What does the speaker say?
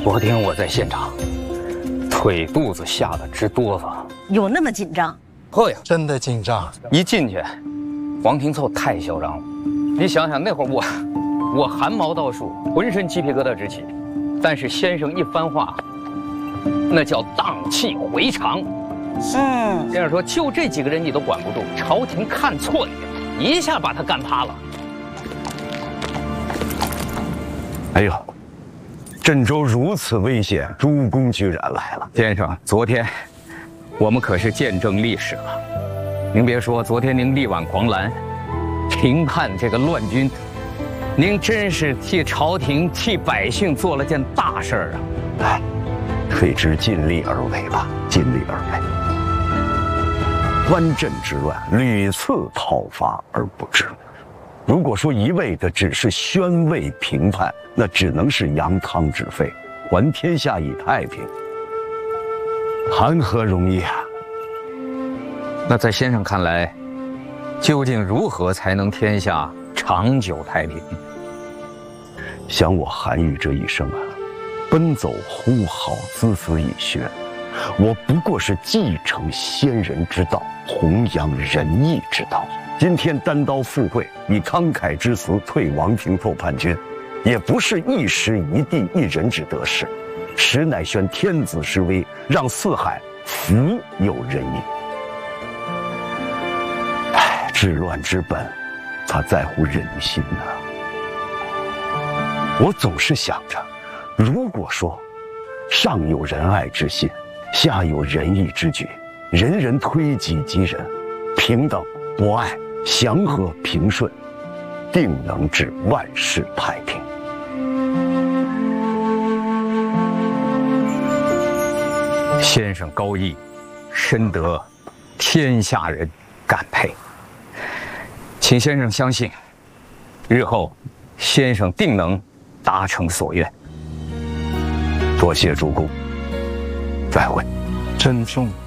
昨天我在现场，腿肚子吓得直哆嗦。 有那么紧张？ 呵呀， 真的紧张。 一进去，王廷凑太嚣张了。你想想那会儿我汗毛倒竖，浑身鸡皮疙瘩直起，但是先生一番话，那叫荡气回肠。先生说就这几个人你都管不住，朝廷看错你，一下把他干趴了。 哎呦，郑州如此危险，诸公居然来了。 先生，昨天我们可是见证历史了。您别说，昨天您力挽狂澜，平叛这个乱军，您真是替朝廷、替百姓做了件大事儿啊！ 哎，退之尽力而为吧，尽力而为。藩镇之乱屡次讨伐而不至，如果说一味的只是宣慰平叛，那只能是扬汤止沸，还天下以太平，谈何容易啊！ 那在先生看来，究竟如何才能天下长久太平？ 想我韩愈这一生啊，奔走呼号，孜孜以学，我不过是继承先人之道，弘扬仁义之道。今天单刀赴会，以慷慨之词退王廷凑叛军，也不是一时一地一人之得失，实乃宣天子之威，让四海福有仁义。唉，治乱之本，它在乎人心呐。我总是想着，如果说上有仁爱之心，下有仁义之举，人人推己及人，平等博爱，祥和平顺，定能致万世太平。 先生高义，深得天下人感佩。请先生相信，日后先生定能达成所愿。 多谢主公，再会。 珍重。